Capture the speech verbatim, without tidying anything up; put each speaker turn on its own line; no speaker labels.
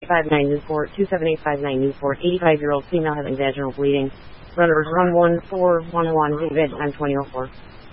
five nine Newport, two seven eight five nine Newport, eighty-five-year-old female having vaginal bleeding. Runners run one four one one, veg time twenty oh four.